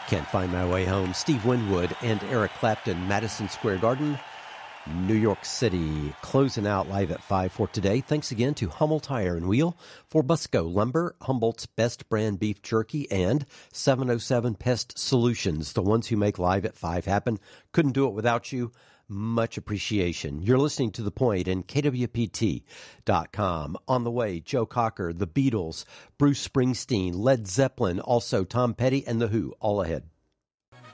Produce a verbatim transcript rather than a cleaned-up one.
Can't Find My Way Home. Steve Winwood and Eric Clapton, Madison Square Garden, New York City. Closing out live at five for today. Thanks again to Hummel Tire and Wheel, for Busco Lumber, Humboldt's best brand beef jerky, and seven oh seven Pest Solutions, the ones who make live at five happen. Couldn't do it without you. Much appreciation. You're listening to The Point and K W P T dot com. On the way, Joe Cocker, The Beatles, Bruce Springsteen, Led Zeppelin, also Tom Petty and The Who, all ahead.